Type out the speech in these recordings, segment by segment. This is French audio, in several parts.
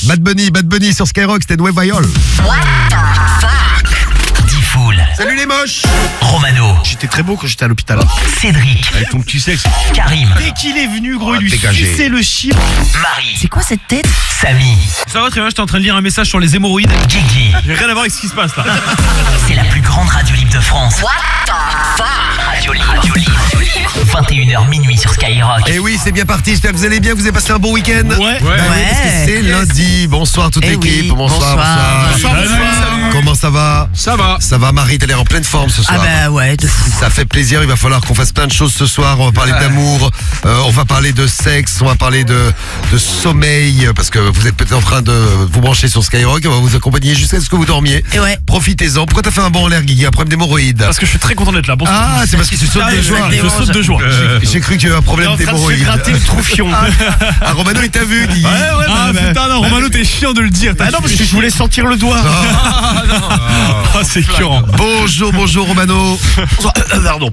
Bad Bunny sur Skyrock, c'était Noé Viol. Diffoul. Salut les moches. Romano. J'étais très beau quand j'étais à l'hôpital. Cédric. Avec ton petit sexe. Karim. Dès qu'il est venu, gros, il lui dégagé. suçait le chip. Marie. C'est quoi cette tête? Samy. Ça va très bien, j'étais en train de lire un message sur les hémorroïdes. Guigui. J'ai rien à voir avec ce qui se passe là. C'est la plus grande radio libre de France. Radio libre. 21h minuit sur Skyrock. Et oui, c'est bien parti, j'espère que vous allez bien, vous avez passé un bon week-end. Ouais. Bah oui, parce que c'est lundi. Bonsoir toute l'équipe. oui, Bonsoir. Salut. Comment ça va? Ça va. Ça va, Marie, t'as l'air en pleine forme ce soir. Ah bah ouais, de fou. Ça fait plaisir, il va falloir qu'on fasse plein de choses ce soir. On va parler d'amour, on va parler de sexe, on va parler de sommeil, parce que vous êtes peut-être en train de vous brancher sur Skyrock, on va vous accompagner jusqu'à ce que vous dormiez. Et ouais. Profitez-en. Pourquoi t'as fait un bond en l'air, Guigui? Un problème d'hémorroïdes? Parce que je suis très content d'être là. Bonsoir. Ah, c'est parce que tu sautes de joie. Je saute de joie. J'ai cru qu'il y avait un problème En train de se d'hémorroïdes. gratter le troufion. Ah, Romano, il t'a vu, Guigui. Putain, non, Romano, t'es chiant de le dire. Ah non, parce que je voulais sentir le doigt. Ah, c'est écœurant. Bonjour, Romano. Pardon.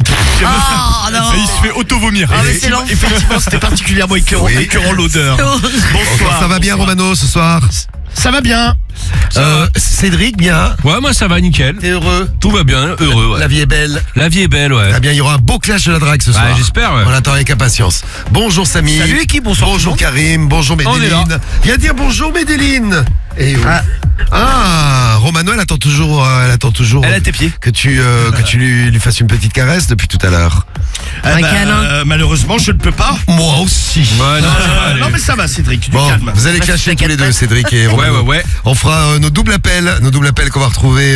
Oh non. Et il se fait auto-vomir. Ah, mais c'est l'enfer. Effectivement, c'était particulièrement écœurant, Oui. écœurant l'odeur. Ça va bien, Romano, ce soir? Ça va bien. Cédric, bien? Ouais, moi ça va, nickel. T'es heureux? Tout va bien, heureux. Ouais. La vie est belle. La vie est belle, ouais. Ah bien, il y aura un beau clash de la drague ce soir. j'espère, ouais. On attend avec impatience. Bonjour Samy. Salut l'équipe, bonsoir. Bonjour Karim, bonjour On est là. Médéline. Viens dire bonjour Médéline. Et oui. Romano, elle attend toujours. Elle a tes pieds. que tu lui fasses une petite caresse depuis tout à l'heure. Un câlin. Malheureusement, je ne peux pas. Moi aussi. Ouais, non, ça va aller. Non, mais ça va, Cédric, tu te Bon, calmes. vous allez clasher tous les deux, Cédric et Romano. Ouais. On fera nos doubles appels qu'on va retrouver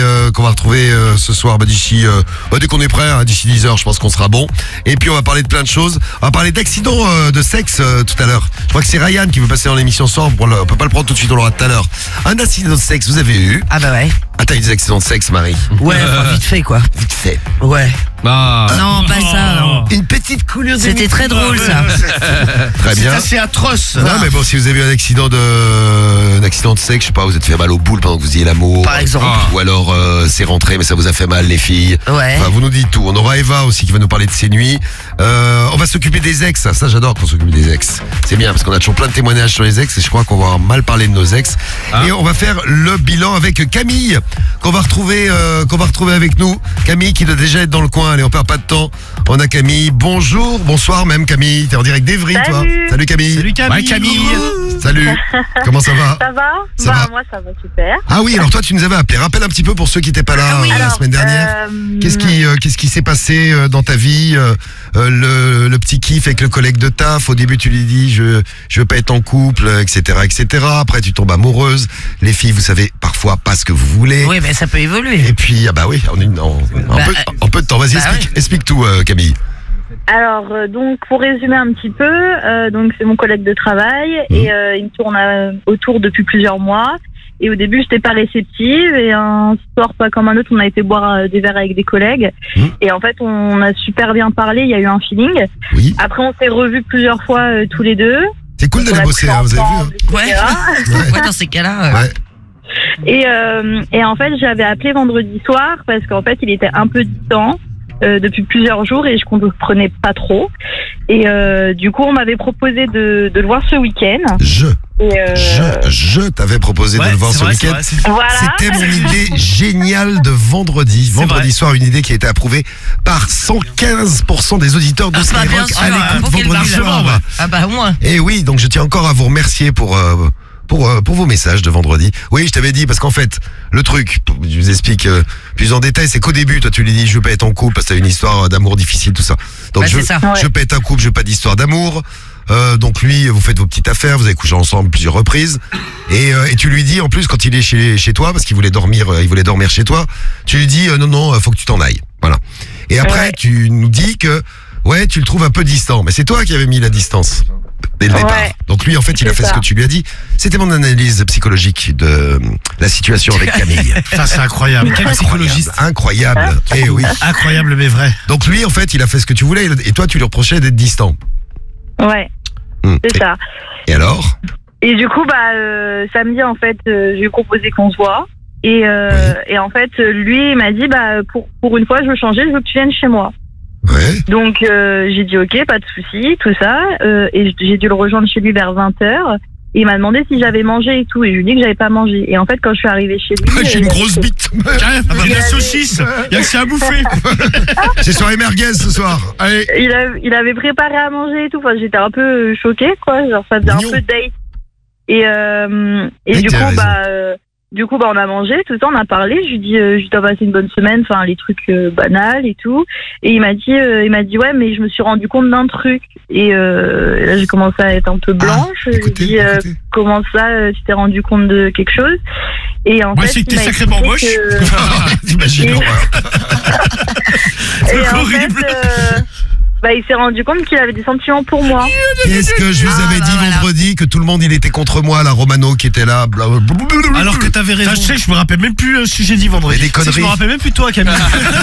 ce soir d'ici dès qu'on est prêt, hein, d'ici 10h, je pense qu'on sera bon. Et puis on va parler de plein de choses. On va parler d'accidents de sexe tout à l'heure. Je crois que c'est Ryan qui veut passer dans l'émission ce soir. On peut pas le prendre tout de suite, on l'aura tout à l'heure. Un accident de sexe, vous avez eu? Ah bah ouais. Ah, t'as eu des accidents de sexe, Marie? Ouais, enfin, vite fait quoi. Vite fait. Ouais. Bah, Non, pas ça, non. Une petite coulure de C'était très drôle ça. Très C'est bien. assez atroce. Non mais bon, si vous avez eu un accident de sexe, je sais pas, vous êtes fait mal au boule pendant que vous faisiez l'amour. Par exemple. Ou alors c'est rentré mais ça vous a fait mal les filles. Ouais. Enfin, vous nous dites tout. On aura Eva aussi qui va nous parler de ses nuits. On va s'occuper des ex. Ça j'adore qu'on s'occupe des ex. C'est bien parce qu'on a toujours plein de témoignages sur les ex et je crois qu'on va mal parler de nos ex. Et on va faire le bilan avec Camille qu'on va retrouver avec nous. Camille qui doit déjà être dans le coin. Allez, on perd pas de temps. On a Camille. Bonsoir même Camille. T'es en direct d'Evry, toi. Salut Camille. Salut Camille. Ouais, Camille. Salut. Comment ça va? Ça va? Ça va. Moi ça va super. Ah oui, alors toi tu nous avais appelé. Rappelle un petit peu pour ceux qui n'étaient pas là la semaine dernière. Qu'est-ce qui s'est passé dans ta vie? Le petit kiff avec le collègue de taf. Au début tu lui dis je veux pas être en couple, etc. Après tu tombes amoureuse. Les filles, vous savez parfois pas ce que vous voulez. Oui, mais ça peut évoluer. Et puis on est en peu de temps. Vas-y, explique tout Camille. Alors donc pour résumer un petit peu, donc c'est mon collègue de travail et il me tourne autour depuis plusieurs mois. Et au début, j'étais pas réceptive et un soir pas comme un autre, on a été boire des verres avec des collègues. Et en fait, on a super bien parlé, il y a eu un feeling. Oui. Après, on s'est revus plusieurs fois tous les deux. C'est cool d'aller bosser, hein, vous avez vu. Ouais. Ouais, dans ces cas-là. Ouais. Et en fait, j'avais appelé vendredi soir parce qu'en fait, il était un peu distant depuis plusieurs jours et je comprenais pas trop. Et du coup, on m'avait proposé de le voir ce week-end. Je t'avais proposé de le voir ce week-end. Voilà. C'était mon idée géniale de vendredi. Vendredi soir, une idée qui a été approuvée par 115% des auditeurs de Skyrock à l'écoute vendredi soir. Ah bah au moins. Et oui, donc je tiens encore à vous remercier pour vos messages de vendredi. Oui, je t'avais dit, parce qu'en fait, le truc, je vous explique plus en détail, c'est qu'au début, toi tu lui dis je veux pas être en couple parce que t'as une histoire d'amour difficile, tout ça. Donc Bah, je c'est ça. veux pas être en couple, je veux pas d'histoire d'amour. Donc lui, vous faites vos petites affaires, vous avez couché ensemble plusieurs reprises, et tu lui dis en plus quand il est chez toi, parce qu'il voulait dormir chez toi, tu lui dis non, faut que tu t'en ailles, voilà. Et après tu nous dis que tu le trouves un peu distant, mais c'est toi qui avais mis la distance dès le départ. Donc lui en fait il a fait ce que tu lui as dit. C'était mon analyse psychologique de la situation avec Camille. Ça, c'est incroyable. Quel psychologiste. Incroyable. Et oui. Incroyable, mais vrai. Donc lui en fait il a fait ce que tu voulais et toi tu lui reprochais d'être distant. Ouais, c'est ça. Et alors? Et du coup, samedi, en fait, je lui ai proposé qu'on se voit. Et en fait, lui, il m'a dit, pour une fois, je veux changer, je veux que tu viennes chez moi. Ouais. Donc, j'ai dit, ok, pas de souci, tout ça. Et j'ai dû le rejoindre chez lui vers 20h. Et il m'a demandé si j'avais mangé et tout. Et je lui ai dit que j'avais pas mangé. Et en fait, quand je suis arrivée chez lui. J'ai une grosse bite. J'ai la saucisse. Il y a que ça à bouffer. C'est soirée merguez ce soir. Allez. Il avait préparé à manger et tout. Enfin, j'étais un peu choquée, quoi. Genre, ça faisait Mignon. un peu date. Et Oui, du t'as coup, raison. on a mangé, tout ça, on a parlé. Je lui dis, t'as passé une bonne semaine, enfin, les trucs banals et tout. Et il m'a dit, ouais, mais je me suis rendu compte d'un truc. Et là, j'ai commencé à être un peu blanche. Écoutez, je lui ai dit, écoutez. comment ça, tu t'es rendu compte de quelque chose? Et en Moi, fait, c'est que il t'es m'a sacrément expliqué moche. T'imagines Et- l'horreur. Et en horrible. fait, il s'est rendu compte qu'il avait des sentiments pour moi. Qu'est-ce que je vous avais dit voilà. vendredi que tout le monde il était contre moi, la Romano qui était là. Blablabla. Alors que t'avais raison. Je sais, je me rappelle même plus ce que j'ai dit vendredi. Mais des C'est que je conneries. me rappelle même plus de toi, Camille.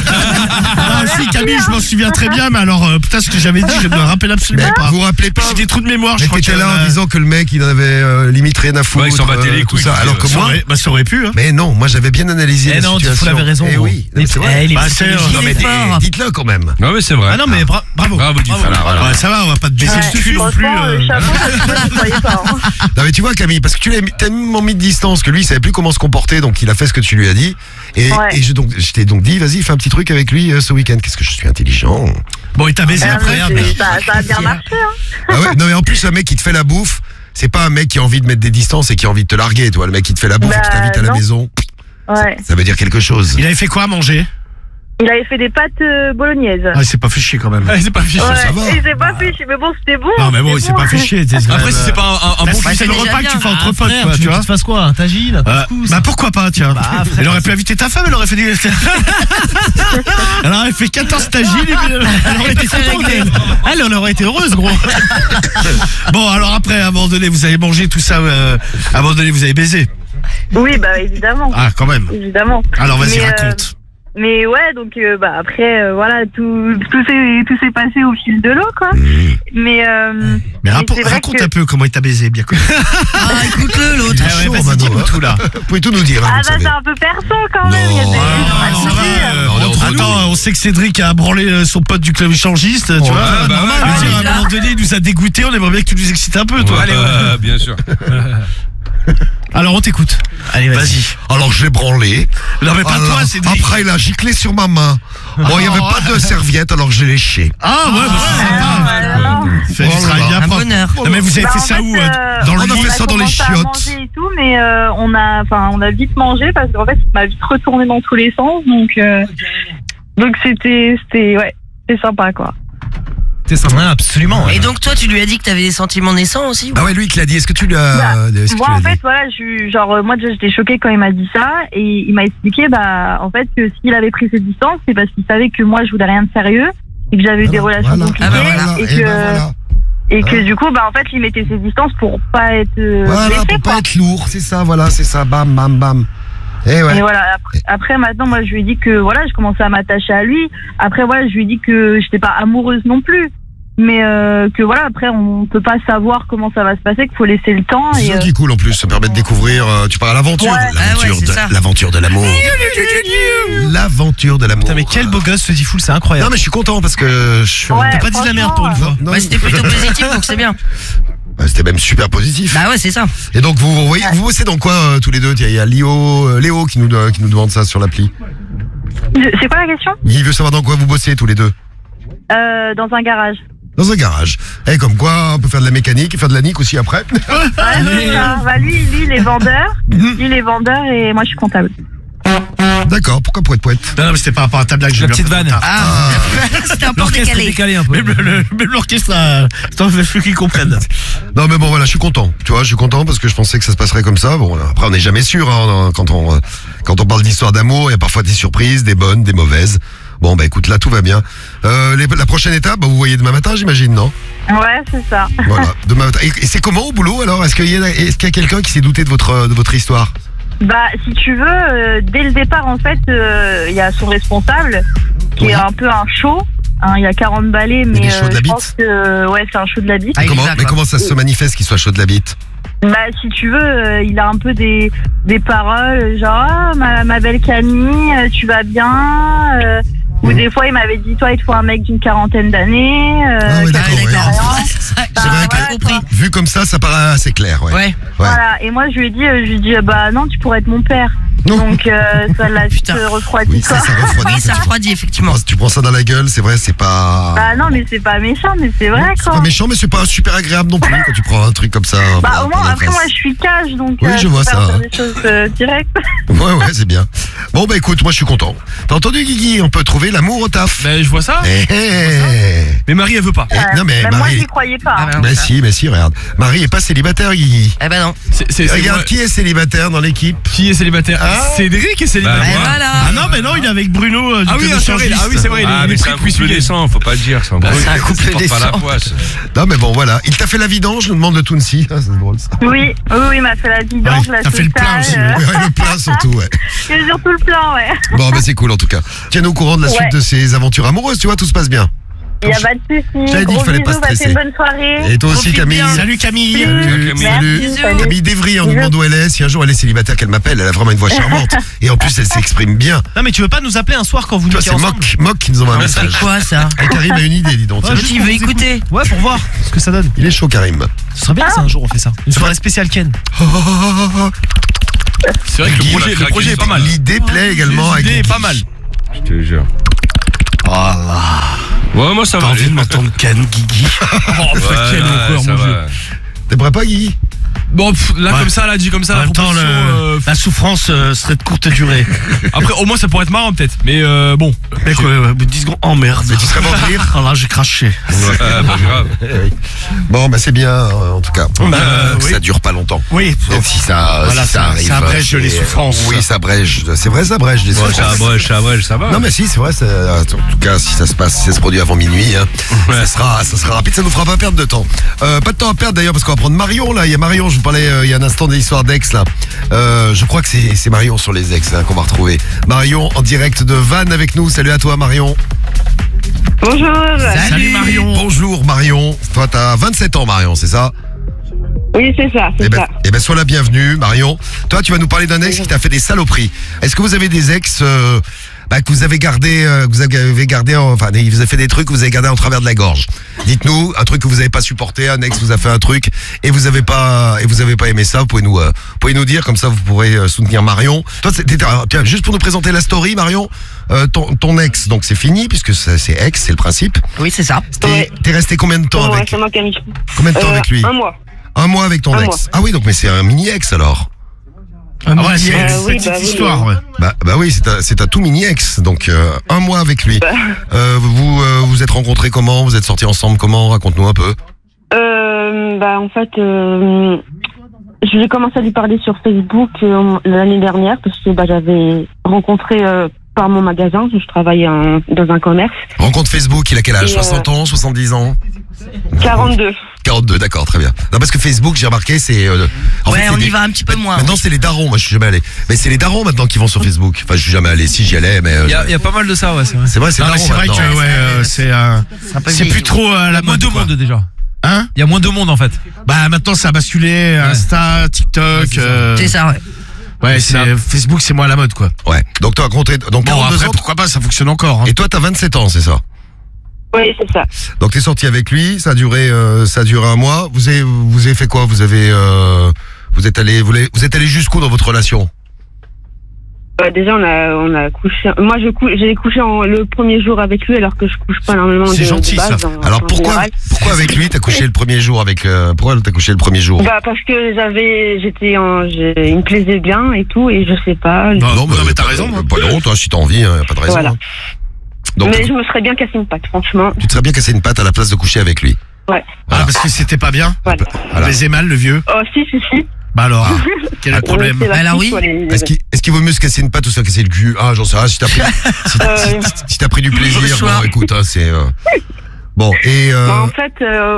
Ah si, Camille, je m'en souviens très bien, mais alors, putain, ce que j'avais dit, je me rappelle absolument Mais pas. vous vous rappelez pas? J'ai des trous de mémoire, je Mais crois t'étais que là en disant que le mec il en avait limite rien à foutre. Ouais, il s'en battait les tout couilles, ça. Alors que ça moi. aurait, ça aurait pu, hein. Mais non, moi j'avais bien analysé Eh la non, tu situation. avais raison. Eh gros. oui, non, mais c'est vrai. il est Bah, c'est- psychologique. Non il mais est fort. dites-le quand même. Non, mais c'est vrai. Ah non, mais bravo. Bravo, Diff. Voilà. Ouais, ça va, on va pas te baisser Ouais, le dessus non plus. franchement, chapeau, parce que moi, je croyais pas. Hein. Non mais tu vois Camille, parce que tu l'as tellement mis de distance que lui il savait plus comment se comporter, donc il a fait ce que tu lui as dit. Et, Ouais. et je t'ai donc dit, vas-y, fais un petit truc avec lui ce week-end. Qu'est-ce que je suis intelligent. Bon, il t'a baisé Ah, après, mais hein, mais- ça a bien marché. Hein. Ah ouais, non mais en plus un mec qui te fait la bouffe, c'est pas un mec qui a envie de mettre des distances et qui a envie de te larguer, toi. Le mec qui te fait la bouffe et qui Bah, t'invite à la non. maison, Ouais. ça veut dire quelque chose. Il avait fait quoi à manger? Il avait fait des pâtes bolognaises. Ah, il s'est pas fait chier quand même. C'est pas fichu. Ouais, ça va. il s'est pas fait, mais bon, c'était bon. Non, mais bon, il c'était s'est pas fait chier. Après, si c'est pas un bon c'est le déjà repas que bien. tu fais entre Ah, potes, frère, quoi, tu tu veux vois. qu'il te fasse quoi? Un tagine, un couscous? Bah pourquoi pas, tiens. Bah, frère, Elle aurait pu inviter ta femme, elle aurait fait des... Elle aurait fait 14 tagines et puis elle aurait été contente. Elle aurait été heureuse, gros. Bon, alors après, à un moment donné, vous avez mangé tout ça, à un moment donné, vous avez baisé. Oui, bah évidemment. Ah, quand même. Évidemment. Alors vas-y, Mais, raconte. Mais ouais, donc après, voilà, tout s'est passé au fil de l'eau, quoi. Mais Mais c'est vrai raconte que- un peu comment il t'a baisé, bien connu. Ah, écoute-le, l'autre. Ah ouais, vas-y, Romano, dis-nous hein. tout, là. Vous pouvez tout nous dire, hein, Ah vous bah savez. c'est un peu perso quand même. Il y a Non, des- ah, Ah, ça si, va, on est entre Attends, on sait que Cédric a branlé son pote du club échangiste, tu vois. bah ouais, Je veux dire, à un moment donné, il nous a dégoûté, on aimerait bien que tu nous excites un peu, toi. Allez, bien sûr. Alors, on t'écoute. Allez, Vas-y. Alors je l'ai branlé. Non, mais pas Alors, toi, Cédric. après il a giclé sur ma main. Bon, il n'y avait pas de serviette, alors je l'ai léché. Ah, ouais, bah, c'est sympa. non. Fait du travail bien Un propre. bonheur. Non, mais vous avez Bah, fait en ça fait, où Dans le on a lit fait ça dans les commencé à chiottes. manger et tout, mais on a vite mangé parce qu'en fait, il m'a vite retourné dans tous les sens, donc c'était sympa, quoi. C'est sympa. Absolument. Et donc, toi, tu lui as dit que t'avais des sentiments naissants aussi? Ah ouais, lui qui l'a dit, est-ce que tu lui as... est-ce que Moi, tu en l'as fait, dit voilà, moi déjà j'étais choquée quand il m'a dit ça, et il m'a expliqué, en fait, que s'il avait pris ses distances, c'est parce qu'il savait que moi je voulais rien de sérieux, et que j'avais eu des relations Voilà. compliquées, Ah bah voilà. et Et que, ben voilà. et que du coup, en fait, il mettait ses distances pour pas être Voilà, blessé, pour quoi. pas être lourd, c'est ça, voilà, c'est ça, bam, bam, bam. Et ouais. Et voilà, après maintenant, moi je lui ai dit que voilà, je commençais à m'attacher à lui. Après, voilà, je lui ai dit que j'étais pas amoureuse non plus. Mais que voilà, après, on peut pas savoir comment ça va se passer, qu'il faut laisser le temps. C'est Et, ça qui est cool en plus, ça permet de découvrir, tu parles à l'aventure, Ouais. l'aventure, Ah ouais, c'est ça. l'aventure de l'amour. L'aventure de l'amour. Putain, mais quel beau gosse ce Diffoul, c'est incroyable. Non mais je suis content parce que je suis... Ouais, T'as pas dit de la merde pour une fois. Non, Bah, c'était plutôt positif, donc c'est bien. bah, c'était même super positif. Bah ouais, c'est ça. Et donc vous voyez, vous bossez dans quoi tous les deux? Il y a Léo qui nous demande ça sur l'appli. c'est quoi la question? Il veut savoir dans quoi vous bossez tous les deux. Dans un garage. Dans un garage. Et comme quoi, on peut faire de la mécanique et faire de la nique aussi après. Ouais, c'est ça. Bah, lui, il est vendeur. Lui, il est vendeur et moi, je suis comptable. D'accord, pourquoi poète? Non, mais c'était par rapport à ta blague. j'ai La eu petite un peu vanne. de retard. Ah, c'était un peu L'orchestre est décalé. décalé un peu. Même l'orchestre, attends, il faut qu'ils comprennent. Non mais bon voilà, je suis content. Tu vois, je suis content parce que je pensais que ça se passerait comme ça. Bon, après on n'est jamais sûr hein, quand on parle d'histoire d'amour, il y a parfois des surprises, des bonnes, des mauvaises. Bon bah écoute, là tout va bien. La prochaine étape, bah, vous voyez demain matin, j'imagine, non? Ouais, c'est ça. Voilà, demain matin. Et c'est comment au boulot alors? Est-ce qu'il y a quelqu'un qui s'est douté de votre histoire? Bah, si tu veux, dès le départ, en fait, il y a son responsable qui est un peu un show. Hein, il y a 40 balais, mais est chaud de la je bite. pense que ouais, c'est un show de la bite. Ah, comment, exact, mais quoi. comment ça se manifeste qu'il soit chaud de la bite? Bah, si tu veux, il a un peu des paroles, genre ah, ma belle Camille, tu vas bien. Ou des fois, il m'avait dit, toi, il te faut un mec d'une quarantaine d'années. Ah oui, qui a d'accord, de ouais. l'expérience. J'avais vrai pas que compris. vu comme ça paraît assez clair, ouais. Ouais. Voilà, et moi je lui ai dit bah non, tu pourrais être mon père. Non. Donc ça l'a vite Putain. refroidi Oui, quoi. ça refroidit. Oui, ça tu- refroidit, effectivement. tu prends ça dans la gueule, c'est vrai, c'est pas... Bah non, mais c'est pas méchant, mais c'est vrai C'est quoi. pas méchant, mais c'est pas super agréable non plus quand tu prends un truc comme ça. Bah au moins, dans la après face. moi je suis cage, donc Oui, je vois peux ça. faire des choses directes. Ouais, c'est bien. Bon, bah écoute, moi je suis content. T'as entendu, Guigui? On peut trouver l'amour au taf. Ben, je vois ça. Eh, eh. Mais Marie, elle veut pas. Eh, non, mais Bah, moi Marie... j'y croyais pas. Ah, bah, non, Mais ça. si, regarde. Marie est pas célibataire, Guigui. Eh ben non. Regarde, moi- qui est célibataire dans l'équipe? Qui est célibataire? Ah. Cédric est célibataire. Eh moi. voilà. Ah non, mais non, il est avec Bruno. Ah oui, c'est vrai. Ah oui, c'est vrai. Ah, mais c'est un couple décent, faut pas le dire. C'est un c'est un couple pas la décent. poisse. Non, mais bon, voilà. Il t'a fait la vidange, nous demande le Tounsi. Ah, c'est drôle ça. Oui, il m'a fait la vidange, Ouais, la t'as fait le plein aussi, totale, Ouais, le plein surtout, ouais. et surtout le plan, ouais. Bon, bah c'est cool en tout cas. Tiens-nous au courant de la suite Ouais. de ces aventures amoureuses, tu vois, tout se passe bien. Il n'y a pas de soucis. J'avais dit Gros qu'il fallait pas bisous, passez stresser. une bonne soirée. Et toi aussi, Profite Camille. bien. Salut Camille. Salut. Merci, salut. Camille Devry, on nous demande où elle est. Si un jour elle est célibataire, qu'elle m'appelle. Elle a vraiment une voix charmante. Et en plus, elle s'exprime bien. Non, mais tu veux pas nous appeler un soir quand vous Toi, niquez c'est ensemble? Mock qui nous envoie un message. C'est quoi ça? Et Karim a une idée, dis donc. Ouais, Tiens. juste Tu pour veux vous écouter? Ouais, pour voir ce que ça donne. Il est chaud, Karim. Ce serait bien ça un jour on fait ça. Une soirée spéciale Ken. C'est vrai que Guy, le projet est pas mal. L'idée plaît également à L'idée est Guy. pas mal. Je te jure. Oh là. Ouais, moi ça T'as va. envie de m'entendre Ken, Guigui? Oh, quelle horreur, ça mon vieux. va. T'aimerais pas, Guy? Bon, là, Ouais. comme ça, là, dit comme ça, En la même temps, proposition, la souffrance serait de courte durée. après, au moins, ça pourrait être marrant, peut-être. Mais bon. Mec, ouais, 10 secondes. Oh merde. Mais tu serais vampire? Oh là, j'ai craché. Ouais, pas grave. Bon, bah c'est bien, en tout cas. oui. Ça dure pas longtemps. Oui. Même si ça, Voilà, si ça arrive. ça abrège c'est- les souffrances. Oui, ça abrège. C'est vrai, ça abrège les Ouais, souffrances. ça va. Non mais si, c'est vrai. En tout cas, si ça se passe, si ça se produit avant minuit, hein, ça sera rapide. Ça nous fera pas perdre de temps. Pas de temps à perdre d'ailleurs parce qu'on va prendre Marion là. Il y a Marion. Je vous parlais il y a un instant de l'histoire d'ex là. Je crois que c'est Marion sur les ex hein, qu'on va retrouver. Marion en direct de Vannes avec nous. Salut à toi Marion. Bonjour. Salut Marion. Bonjour Marion. Toi t'as 27 ans Marion, c'est ça? Oui, c'est ça, c'est ça. Eh ben sois la bienvenue Marion. Toi tu vas nous parler d'un ex qui t'a fait des saloperies. Est-ce que vous avez des ex que vous avez gardé, enfin, il vous a fait des trucs que vous avez gardé en travers de la gorge. Dites-nous un truc que vous avez pas supporté, un ex vous a fait un truc et vous avez pas aimé ça. Vous pouvez nous dire comme ça, vous pourrez soutenir Marion. Toi, tiens, juste pour nous présenter la story, Marion, ton ex, donc c'est fini puisque c'est ex, c'est le principe. Oui, c'est ça. T'es resté combien de temps avec moi, Camille. combien de temps avec lui? Un mois. Un mois avec ton Un ex. mois. Ah oui, donc mais c'est un mini ex alors. Ah ouais, c'est oui, une petite bah oui. histoire, ouais. Bah oui, c'est un tout mini ex, donc un mois avec lui. Vous êtes rencontrés comment? Vous êtes sortis ensemble comment? Raconte-nous un peu. En fait, j'ai commencé à lui parler sur Facebook l'année dernière parce que j'avais rencontré par mon magasin, je travaille dans un commerce. Rencontre Facebook, il a quel âge? Et, 60 ans, 70 ans? 42. 42, d'accord, très bien. Non, parce que Facebook, j'ai remarqué, c'est... en fait, Ouais, c'est on y des- va un petit peu moins. Maintenant, c'est les darons, moi je suis jamais allé. Mais c'est les darons maintenant qui vont sur Facebook. Enfin, je suis jamais allé, si j'y allais, mais... Il y a pas mal de ça, ouais, c'est vrai. c'est vrai, c'est Non, mais darons c'est vrai maintenant. que ouais, c'est un peu c'est vieilli. plus trop Il y la a moins mode. de quoi. monde déjà. Hein? Il y a moins de monde en fait. Bah maintenant ça a basculé, Insta, TikTok. C'est ça, ouais. Ouais, c'est Facebook, c'est moins la mode quoi. Ouais, donc toi, donc Bon 42 après ans. pourquoi pas, ça fonctionne encore. Hein. Et toi, t'as 27 ans, c'est ça? Oui, c'est ça. Donc t'es sorti avec lui, ça a duré un mois. Vous avez fait quoi? Vous êtes allé jusqu'où dans votre relation? Déjà, on a couché. Moi, j'ai couché le premier jour avec lui, alors que je couche pas normalement C'est de gentil, base, ça. Alors en pourquoi général. avec lui t'as couché le premier jour pourquoi t'as couché le premier jour? Parce que il me plaisait bien et tout, et je sais pas. Non, mais t'as raison. hein. Pas de honte, hein, si t'as envie, y a pas de raison. Voilà. hein. Donc Mais je me serais bien cassé une patte, franchement. tu te serais bien cassé une patte à la place de coucher avec lui. Ouais. Voilà. Ah parce que c'était pas bien. Voilà. Voilà. Baisait mal le vieux. Oh, si. Bah alors, quel est le problème? C'est la Alors petite, oui. quoi, les- Est-ce qu'il vaut mieux se casser une patte ou se casser le cul? Ah, j'en sais rien, si t'as pris, si t'as pris du plaisir, Le choix. bon, écoute, hein, c'est, bon, et, En fait,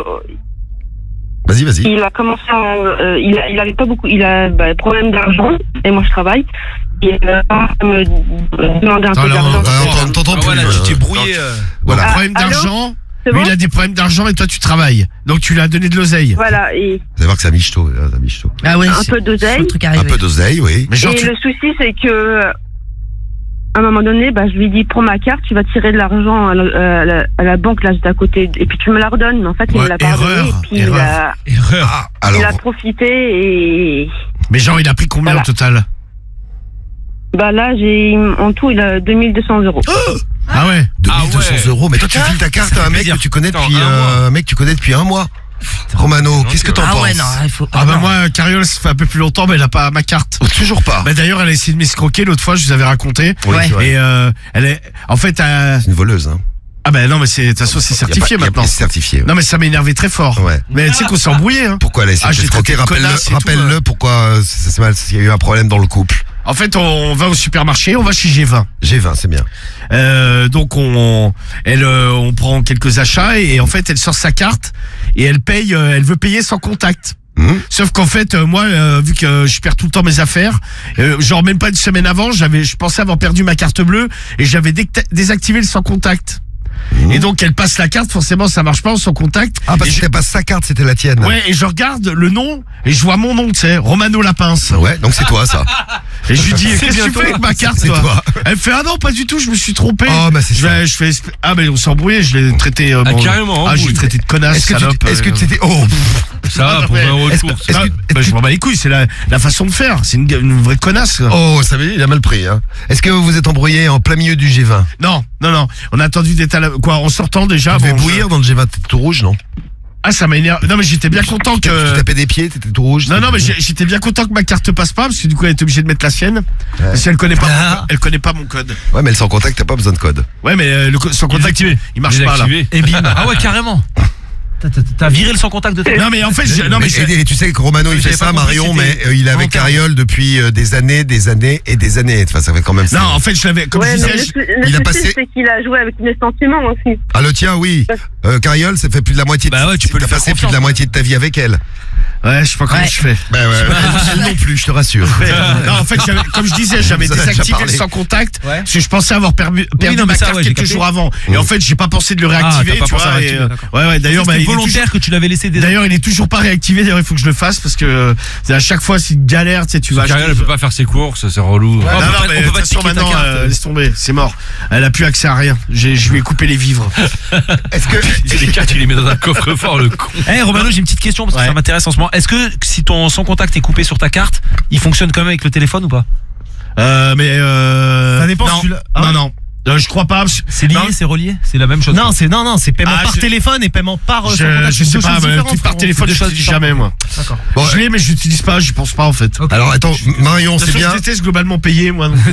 vas-y. il a commencé il avait pas beaucoup, il a problème d'argent, et moi je travaille. Il me demandait un peu Alors, d'argent. On t'entend plus. tu t'es brouillé. Voilà. Problème allô d'argent. C'est Lui bon il a des problèmes d'argent et toi tu travailles. Donc tu lui as donné de l'oseille. Voilà, et Vous allez voir que ça michto, ça michto. Ah ouais, un c'est- peu d'oseille. le truc Un arrivé. peu d'oseille, oui. Mais genre Et tu... le souci, c'est que à un moment donné, je lui dis, prends ma carte, tu vas tirer de l'argent à la banque là juste à côté, et puis tu me la redonnes. Mais en fait, il me l'a pas redonné, et puis Erreur. il a profité et... Mais genre, il a pris combien au total? Là, en tout, il a 2200 €. Ah ouais. 2200 €. Mais toi, tu files ta carte à un mec que tu connais depuis un mois. Romano, qu'est-ce que t'en penses? Ouais, non, il faut. Moi, Cariole, ça fait un peu plus longtemps, mais elle a pas ma carte. Toujours pas. D'ailleurs, elle a essayé de m'escroquer l'autre fois, je vous avais raconté. Oui, c'est vrai. Et elle est, en fait, c'est une voleuse, hein. Ah non, mais de toute façon, c'est certifié maintenant. C'est certifié. Ouais. Non, mais ça m'a énervé très fort. Ouais. Mais tu sais qu'on s'est embrouillé, hein. Pourquoi elle a essayé de t'escroquer? Rappelle-le pourquoi s'il y a eu un problème dans le couple. En fait, on va au supermarché, on va chez G20. G20, c'est bien. Donc on prend quelques achats et en fait elle sort sa carte et elle paye, elle veut payer sans contact. Sauf qu'en fait moi vu que je perds tout le temps mes affaires, genre même pas une semaine avant, je pensais avoir perdu ma carte bleue et j'avais désactivé le sans contact. Et donc elle passe la carte, forcément ça marche pas sans contact. Ah parce qu'elle passe sa carte, c'était la tienne. Ouais, et je regarde le nom et je vois mon nom, tu sais, Romano Lapince. Ouais, donc c'est toi ça. Et je lui dis, qu'est-ce que tu fais avec ma carte, toi? Elle fait, non, pas du tout, je me suis trompé. Oh, c'est ça. Je fais, mais on s'est embrouillé, je l'ai traité, carrément, je l'ai traité de connasse, salope. Est-ce que tu t'étais, ça va, pour un retour. Je m'en bats les couilles, c'est la façon de faire, c'est une vraie connasse. Oh, ça veut dire, il a mal pris, hein. Est-ce que vous vous êtes embrouillé en plein milieu du G20? Non, on a attendu d'être en sortant déjà. Tu devais bouillir dans le G20, t'étais tout rouge, non? Ah, ça m'a énervé. Non, mais j'étais bien content que... Tu tapais des pieds, t'étais tout rouge. Non, mais j'étais bien content que ma carte passe pas, parce que du coup, elle était obligée de mettre la sienne. Ouais. Parce qu'elle connaît pas mon code. Ouais, mais le sans contact, t'as pas besoin de code. Ouais, mais le sans contact, il marche pas, là. Et bim. Ah ouais, carrément. T'as viré le sans contact de ta... Non, mais en fait, et tu sais que Romano, il fait ça, Marion, mais il est avec Cariole depuis des années et des années. Enfin, ça fait quand même ça. Non, en fait, je l'avais, comme je disais, il a passé. C'est qu'il a joué avec mes sentiments aussi. Ah, le tien, oui. Cariole, ça fait plus de la moitié. Bah ouais, tu peux le faire passé plus de la moitié de ta vie avec elle. Ouais, je sais pas comment je fais. Bah ouais, elle non plus, je te rassure. Non, en fait, comme je disais, j'avais désactivé le sans contact, parce que je pensais avoir perdu ma carte quelques jours avant. Et en fait, j'ai pas pensé de le réactiver, tu vois. Ouais, d'ailleurs, c'est volontaire que tu l'avais laissé. D'ailleurs, il est toujours pas réactivé. D'ailleurs, il faut que je le fasse parce que à chaque fois, c'est une galère. Tu sais, tu vas. Cariole, elle peut pas faire ses courses, c'est relou. Non, mais de toute façon, maintenant, laisse tomber, c'est mort. Elle a plus accès à rien. Je lui ai coupé les vivres. Est-ce que les cartes, il les met dans un coffre-fort, le con. Romano, j'ai une petite question parce que ça m'intéresse en ce moment. Est-ce que si ton sans contact est coupé sur ta carte, il fonctionne quand même avec le téléphone ou pas? Ça dépend. Non. Je crois pas. C'est lié, c'est relié, c'est la même chose. Non, c'est paiement par téléphone et paiement par. Je sais pas, par téléphone, je l'utilise jamais moi. D'accord. Bon, je l'ai, mais je l'utilise pas, je pense pas en fait. Okay. Alors attends, Marion, c'est bien. Je déteste globalement payer moi. Donc,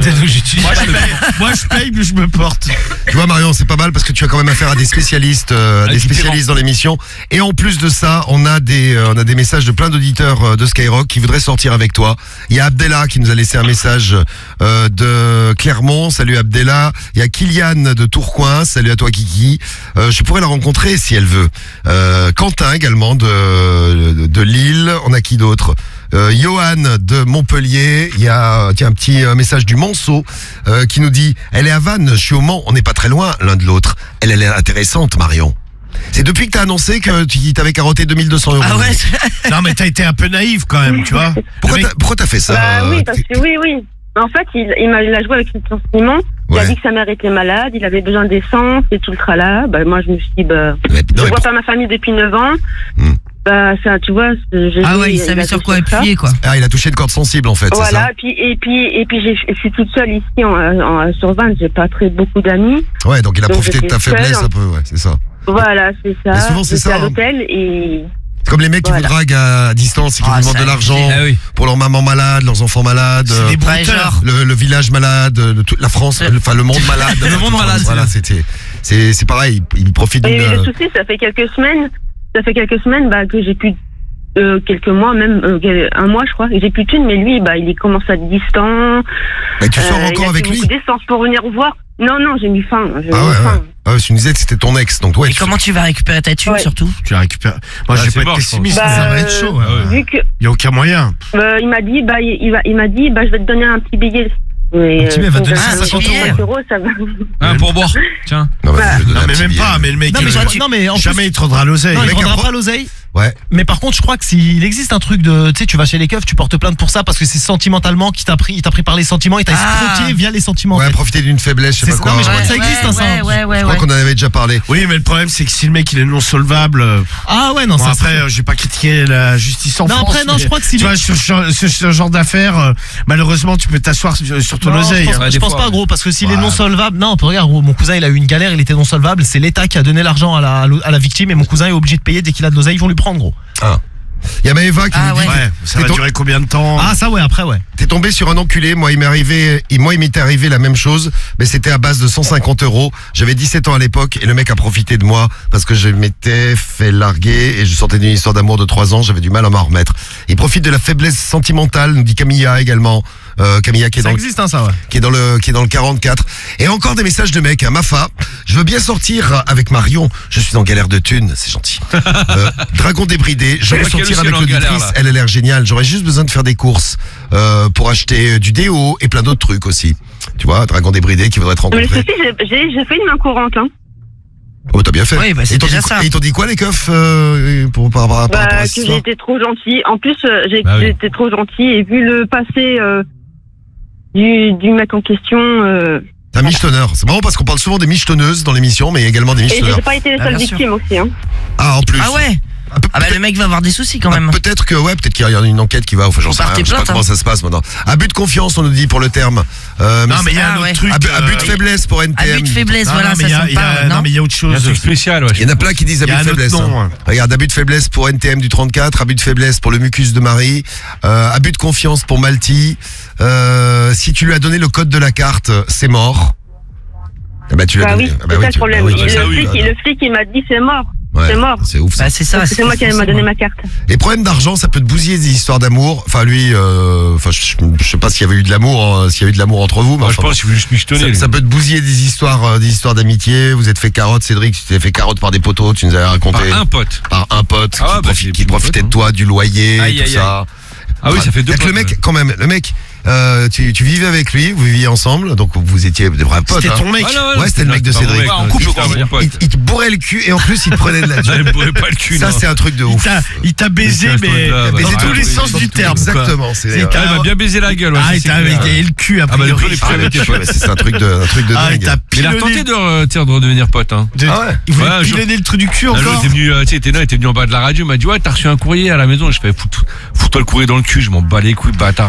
moi je paye, mais je me porte. Tu vois Marion, c'est pas mal parce que tu as quand même affaire à des spécialistes, dans l'émission. Et en plus de ça, on a des messages de plein d'auditeurs de Skyrock qui voudraient sortir avec toi. Il y a Abdella qui nous a laissé un message de Clermont. Salut Abdella. Il y a Kylian de Tourcoing, salut à toi Kiki. Je pourrais la rencontrer si elle veut. Quentin également de Lille. On a qui d'autre? Johan de Montpellier. Il y a un petit message du Monceau qui nous dit elle est à Vannes, je suis au Mans, on n'est pas très loin l'un de l'autre. Elle est intéressante Marion. C'est depuis que t'as annoncé que tu t'avais carotté 2200 €. Ah ouais. Non mais t'as été un peu naïf quand même, tu vois. Pourquoi t'as fait ça? Oui, parce que oui. En fait, il a joué avec ses sentiments. Il a dit que sa mère était malade, il avait besoin d'essence et tout le tralala. Moi, je me suis dit, je vois pas ma famille depuis 9 ans. Ça, tu vois, il savait sur quoi appuyer, quoi. Ah, il a touché une corde sensible, en fait, voilà, c'est ça? et puis je suis toute seule ici sur Vannes, j'ai pas beaucoup d'amis. Ouais, donc il a profité de ta faiblesse un peu, ouais, c'est ça. Voilà, c'est ça. Mais souvent, c'est ça. À l'hôtel et... C'est comme les mecs qui vous draguent à distance et qui vous demandent de l'argent pour leur maman malade, leurs enfants malades, le village malade, la France, enfin le monde malade. Le monde malade. Voilà, c'est pareil, ils profitent d'une... Le souci, ça fait quelques semaines que j'ai plus quelques mois, même un mois je crois, j'ai plus de thunes, mais lui il commence à être distant. Mais tu sors encore avec lui? Il a beaucoup d'essence pour venir voir. Non, j'ai mis fin. Tu me disais que c'était ton ex, donc Et comment tu vas récupérer ta thune surtout? Tu la récupères. Moi, je vais pas être pessimiste, ça va être chaud. Vu que il y a aucun moyen. Il m'a dit, je vais te donner un petit billet. Un petit billet, va te donner 50 €, ça va. Un pourboire. Tiens. Non, mais même pas, mais le mec, non, mais en jamais il te rendra l'oseille. Non, il rendra pas l'oseille. Ouais. Mais par contre, je crois que s'il existe un truc de, tu sais, tu vas chez les keufs, tu portes plainte pour ça parce que c'est sentimentalement il t'a pris par les sentiments, il t'a escroqué via les sentiments. Ouais, profiter d'une faiblesse, je sais pas quoi. Non, mais je crois que ça existe, ça. Je crois qu'on en avait déjà parlé. Oui, mais le problème, c'est que si le mec il est non solvable. Ah ouais, non, bon, ça. Après, j'ai pas critiqué la justice en France. Non, après, non, je crois que si. Tu vois, ce genre d'affaires, malheureusement, tu peux t'asseoir sur ton oseille. Je pense pas, gros, parce que s'il est non solvable, non, regarde, gros, mon cousin, il a eu une galère, il était non solvable, c'est l'État qui a donné l'argent à la victime et mon cousin est obligé de payer dès qu'il a de l'oseille, ils vont lui prendre, gros. Ah. Il y a Maëva qui nous dit. Ouais, ça va durer combien de temps? Ah, ça, ouais, après, ouais. T'es tombé sur un enculé, moi il m'était arrivé la même chose, mais c'était à base de 150 €. J'avais 17 ans à l'époque et le mec a profité de moi parce que je m'étais fait larguer et je sortais d'une histoire d'amour de 3 ans, j'avais du mal à m'en remettre. Il profite de la faiblesse sentimentale, nous dit Camilla également. Camilla qui est ça existe, hein, ça, ouais. qui est dans le 44. Et encore des messages de mecs, hein. Mafa, je veux bien sortir avec Marion, je suis en galère de thunes, c'est gentil. Dragon débridé, je veux sortir avec l'auditrice, elle a l'air géniale, j'aurais juste besoin de faire des courses pour acheter du déo et plein d'autres trucs aussi. Tu vois, Dragon débridé qui voudrait te rencontrer. Mais j'ai fait une main courante, hein. Oh, t'as bien fait. Oui, bah, c'est déjà ça. Et ils t'ont dit quoi, les keufs, par rapport à que j'ai été trop gentil. En plus, j'ai été trop gentil et vu le passé du mec en question. T'es un michetonneur. C'est marrant parce qu'on parle souvent des michetonneuses dans l'émission, mais également des michetonneurs. Et j'ai pas été la seule victime aussi, hein. Ah, en plus. Ah ouais. Ah bah le mec va avoir des soucis quand même. Peut-être qu'il y a une enquête qui va. Enfin, j'en sais rien. Je sais pas comment ça se passe maintenant. Abus de confiance, on nous dit pour le terme. Non, mais il y a un autre truc. Abus de faiblesse pour NTM. Abus de faiblesse, voilà, ça sent pas. Non, mais il y a autre chose. Il y a un truc spécial, ouais. Il y en a plein qui disent abus de faiblesse. Regarde, abus de faiblesse pour NTM du 34, abus de faiblesse pour le mucus de Marie, abus de confiance pour Malti. Si tu lui as donné le code de la carte, c'est mort. Ah bah tu l'as donné. C'est ça le problème. Le flic, il m'a dit c'est mort. Ouais, c'est mort. C'est ouf. Bah c'est ça. C'est moi qui m'a donné ma carte. Les problèmes d'argent, ça peut te bousiller des histoires d'amour. Enfin lui, je sais pas s'il y avait eu de l'amour, entre vous. Mais je pense qu'il vous juste michetonner. Ça peut te bousiller des histoires d'amitié. Vous êtes fait carotte, Cédric. Tu t'es fait carotte par des poteaux. Tu nous avais raconté. Par un pote. Qui profitait de toi, du loyer, tout ça. Ah oui, ça fait 2 potes. Le mec, quand même, tu vivais avec lui, vous viviez ensemble, donc vous étiez des vrais potes. C'était ton mec. Ouais, c'était le mec de Cédric. En couple, il te bourrait le cul et en plus il te prenait de la thune. Il me bourrait pas le cul. Ça, c'est un truc de ouf. Il t'a baisé, mais dans tous les sens du terme. Exactement. Il m'a bien baisé la gueule. Ah, il t'a le cul après. C'est un truc de dingue. Il a tenté de redevenir pote. Il voulait pilonner le truc du cul encore. Il était venu en bas de la radio, il m'a dit ouais, t'as reçu un courrier à la maison. Je fais fous-toi le courrier dans le cul, je m'en bats les couilles, bâtard.